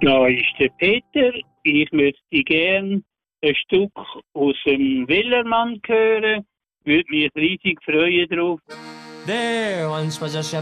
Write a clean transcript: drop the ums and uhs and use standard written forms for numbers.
Da ist der Peter. Ich möchte gern ein Stück aus dem Willermann hören. Würde mich riesig freuen drauf. There once was a shepherd.